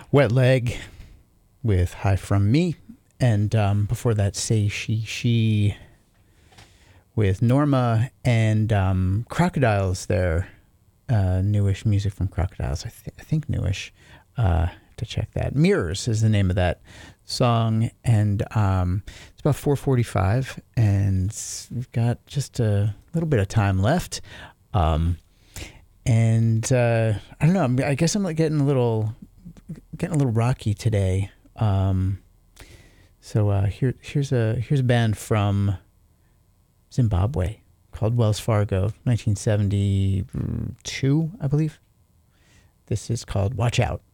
Wet Leg with Hi From Me. And before that, Say She with Norma and Crocodiles there. Newish music from Crocodiles. I think newish. To check that. Mirrors is the name of that song. And it's about 4:45. And we've got just a little bit of time left. And I don't know. I guess I'm like getting a little rocky today. So here's a band from Zimbabwe called Wells Fargo, 1972, I believe. This is called Watch Out.